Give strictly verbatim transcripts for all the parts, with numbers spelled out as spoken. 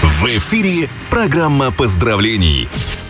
В эфире программа поздравлений.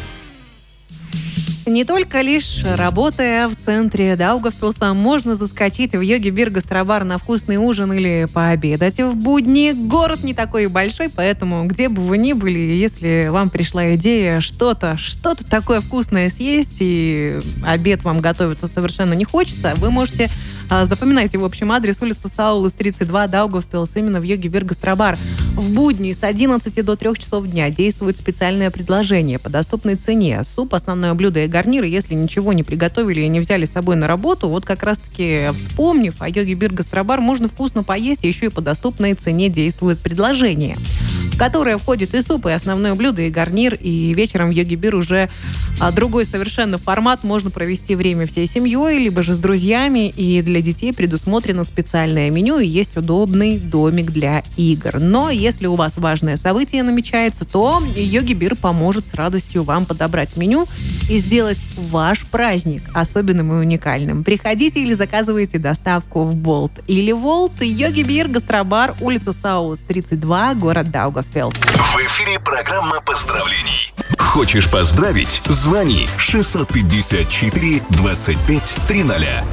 Не только лишь работая в центре Даугавпилса, можно заскочить в Йоги Бир гастробар на вкусный ужин или пообедать в будни. Город не такой большой, поэтому где бы вы ни были, если вам пришла идея что-то, что-то такое вкусное съесть, и обед вам готовиться совершенно не хочется, вы можете а, запоминайте, в общем, адрес улица Саулас, тридцать два, Даугавпилс, именно в Йоги Бир гастробар. В будни с одиннадцати до трёх часов дня действует специальное предложение по доступной цене. Суп, основное блюдо и гарниры, если ничего не приготовили и не взяли с собой на работу, вот как раз-таки вспомнив о Йоги Бир гастробар, можно вкусно поесть, и еще и по доступной цене действует предложение, в которое входит и суп, и основное блюдо, и гарнир, и вечером в Йоги Бир уже а, другой совершенно формат. Можно провести время всей семьей, либо же с друзьями, и для детей предусмотрено специальное меню, и есть удобный домик для игр. Но если у вас важное событие намечается, то Йоги Бир поможет с радостью вам подобрать меню и сделать ваш праздник особенным и уникальным. Приходите или заказывайте доставку в Болт или Волт. Йоги Бир гастробар, улица Саулас, тридцать два, город Даугавпилс. В эфире программа поздравлений. Хочешь поздравить? Звони шестьсот пятьдесят четыре двадцать пять триста.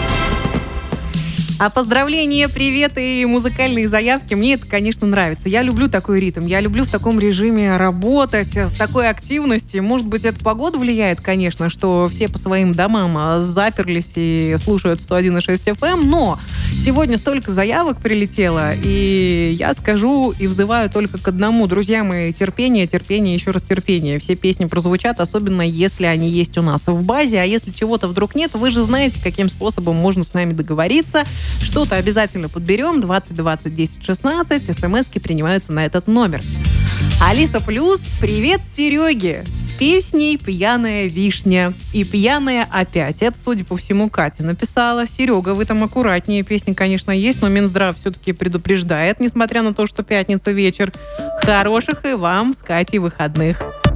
А поздравления, приветы и музыкальные заявки, мне это, конечно, нравится. Я люблю такой ритм, я люблю в таком режиме работать, в такой активности. Может быть, эта погода влияет, конечно, что все по своим домам заперлись и слушают сто один и шесть эф эм, но сегодня столько заявок прилетело, и я скажу и взываю только к одному. Друзья мои, терпение, терпение, еще раз терпение. Все песни прозвучат, особенно если они есть у нас в базе, а если чего-то вдруг нет, вы же знаете, каким способом можно с нами договориться. Что-то обязательно подберем. двадцать двадцать десять шестнадцать. СМСки принимаются на этот номер. Алиса Плюс, привет Сереге с песней «Пьяная вишня» и «Пьяная опять». Это, судя по всему, Катя написала. Серега, вы там аккуратнее. Песня, конечно, есть, но Минздрав все-таки предупреждает, несмотря на то, что пятница вечер. Хороших и вам с Катей выходных.